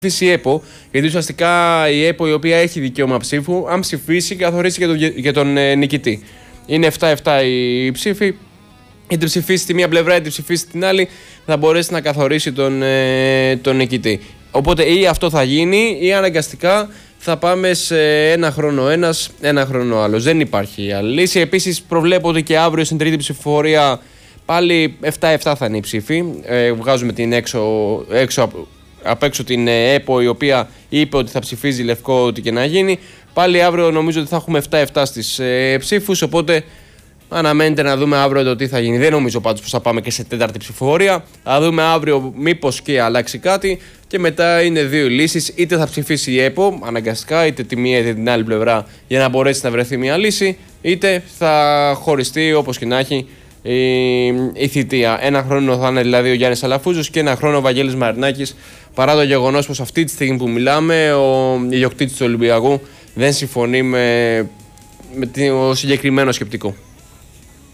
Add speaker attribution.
Speaker 1: ψηφίσει η ΕΠΟ, γιατί ουσιαστικά η ΕΠΟ, η οποία έχει δικαίωμα ψήφου, αν ψηφίσει, καθορίσει και τον νικητή. Είναι 7-7 οι ψήφοι. Είτε ψηφίσει τη μία πλευρά, είτε ψηφίσει την άλλη, θα μπορέσει να καθορίσει τον νικητή. Οπότε ή αυτό θα γίνει, ή αναγκαστικά θα πάμε σε ένα χρόνο ένας, ένα χρόνο άλλος. Δεν υπάρχει άλλη λύση. Επίσης, προβλέπω ότι και αύριο στην τρίτη ψηφοφορία πάλι 7-7 θα είναι η ψήφη. Βγάζουμε την απ' έξω την ΕΠΟ, η οποία είπε ότι θα ψηφίζει λευκό ό,τι και να γίνει. Πάλι αύριο νομίζω ότι θα έχουμε 7-7 στις ψήφους, οπότε αναμένεται να δούμε αύριο το τι θα γίνει. Δεν νομίζω πάντως πως θα πάμε και σε τέταρτη ψηφοφορία. Θα δούμε αύριο μήπως και αλλάξει κάτι και μετά είναι δύο λύσεις. Είτε θα ψηφίσει η ΕΠΟ αναγκαστικά, είτε τη μία είτε την άλλη πλευρά, για να μπορέσει να βρεθεί μια λύση, είτε θα χωριστεί όπως και να έχει η θητεία. Ένα χρόνο θα είναι δηλαδή ο Γιάννης Αλαφούζος και ένα χρόνο ο Βαγγέλης Μαρινάκης, παρά το γεγονός πως αυτή τη στιγμή που μιλάμε ο ιδιοκτήτης του Ολυμπιακού δεν συμφωνεί με το συγκεκριμένο σκεπτικό.